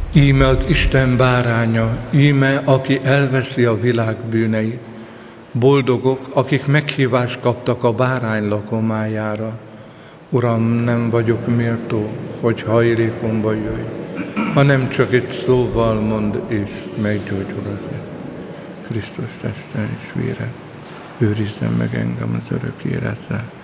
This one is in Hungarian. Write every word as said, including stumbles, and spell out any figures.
Íme az Isten báránya, íme, aki elveszi a világ bűneit. Boldogok, akik meghívást kaptak a bárány lakomájára. Uram, nem vagyok méltó, hogy hajlékomba jöjj, hanem csak egy szóval mondd, és meggyógyulok. Krisztus teste és vére, őrizzen meg engem az örök életre.